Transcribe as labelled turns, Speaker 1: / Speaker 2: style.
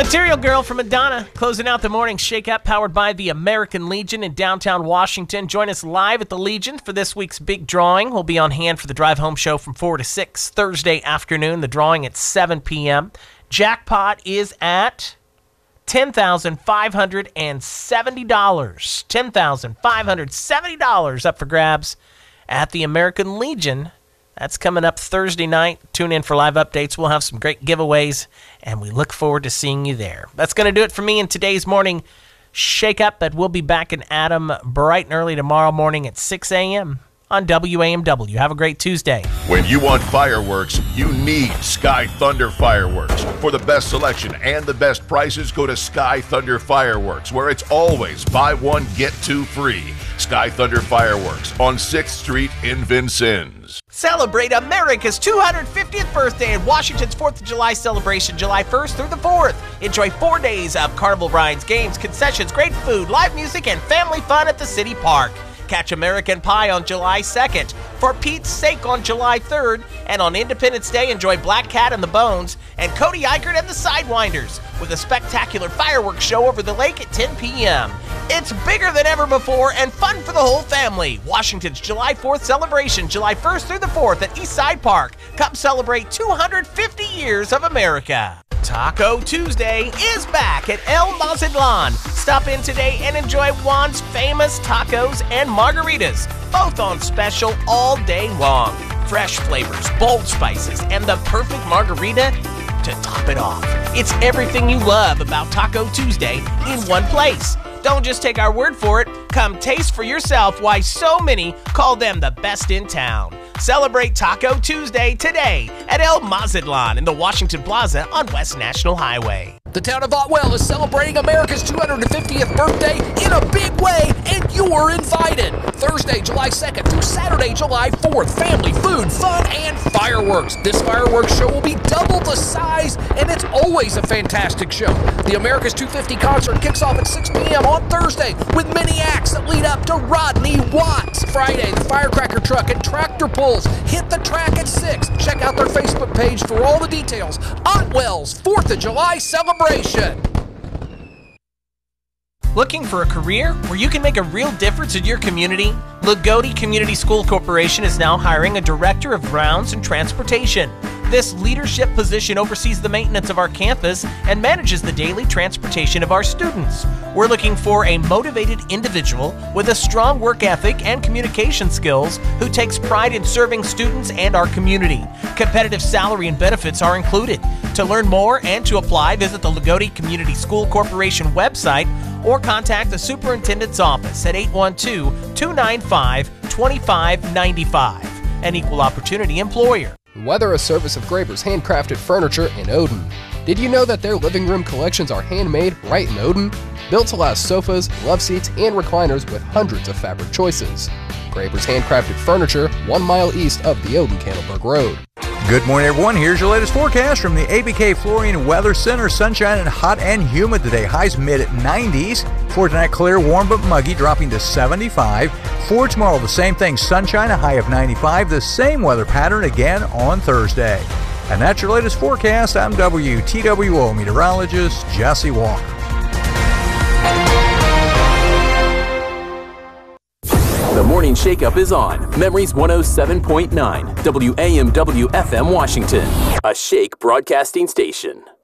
Speaker 1: Material Girl from Madonna, closing out the morning shake-up powered by the American Legion in downtown Washington. Join us live at the Legion for this week's big drawing. We'll be on hand for the Drive Home Show from 4 to 6 Thursday afternoon. The drawing at 7 p.m. Jackpot is at $10,570. $10,570 up for grabs at the American Legion. That's coming up Thursday night. Tune in for live updates. We'll have some great giveaways, and we look forward to seeing you there. That's going to do it for me in today's morning shake-up, but we'll be back in Adam bright and early tomorrow morning at 6 a.m. on WAMW. Have a great Tuesday.
Speaker 2: When you want fireworks, you need Sky Thunder Fireworks. For the best selection and the best prices, go to Sky Thunder Fireworks, where it's always buy one, get two free. Sky Thunder Fireworks on 6th Street in Vincennes.
Speaker 1: Celebrate America's 250th birthday at Washington's 4th of July celebration, July 1st through the 4th. Enjoy 4 days of carnival rides, games, concessions, great food, live music, and family fun at the city park. Catch American Pie on July 2nd. For Pete's Sake on July 3rd. And on Independence Day, enjoy Black Cat and the Bones and Cody Eichert and the Sidewinders with a spectacular fireworks show over the lake at 10 p.m. It's bigger than ever before and fun for the whole family. Washington's July 4th celebration, July 1st through the 4th at Eastside Park. Come celebrate 250 years of America. Taco Tuesday is back at El Mazatlan. Stop in today and enjoy Juan's famous tacos and margaritas, both on special all day long. Fresh flavors, bold spices, and the perfect margarita to top it off. It's everything you love about Taco Tuesday in one place. Don't just take our word for it. Come taste for yourself why so many call them the best in town. Celebrate Taco Tuesday today at El Mazatlan in the Washington Plaza on West National Highway.
Speaker 3: The town of Otwell is celebrating America's 250th birthday in a big way, and you're invited. Thursday, July 2nd through Saturday, July 4th. Family, food, fun, and fireworks. This fireworks show will be double the size, and it's always a fantastic show. The America's 250 concert kicks off at 6 p.m. on Thursday with many acts that lead up to Rodney Watts. Friday, the firecracker truck and tractor pulls hit the track at 6. Check out their Facebook page for all the details. Otwell's 4th of July celebration.
Speaker 1: Looking for a career where you can make a real difference in your community? Lagodi Community School Corporation is now hiring a director of grounds and transportation. This leadership position oversees the maintenance of our campus and manages the daily transportation of our students. We're looking for a motivated individual with a strong work ethic and communication skills who takes pride in serving students and our community. Competitive salary and benefits are included. To learn more and to apply, visit the Lagodi Community School Corporation website or contact the superintendent's office at 812-295-2595. An equal opportunity employer.
Speaker 4: Weather, a service of Graber's Handcrafted Furniture in Odin. Did you know that their living room collections are handmade right in Odin? Built to last sofas, love seats, and recliners with hundreds of fabric choices. Graber's Handcrafted Furniture, 1 mile east of the Odin-Candleburg Road.
Speaker 5: Good morning, everyone. Here's your latest forecast from the ABK Flooring Weather Center. Sunshine and hot and humid today. Highs mid-90s. For tonight, clear, warm but muggy, dropping to 75. For tomorrow, the same thing. Sunshine, a high of 95. The same weather pattern again on Thursday. And that's your latest forecast. I'm WTWO meteorologist Jesse Walker.
Speaker 6: The morning shakeup is on. Memories 107.9 WAMW FM Washington, a Shake broadcasting station.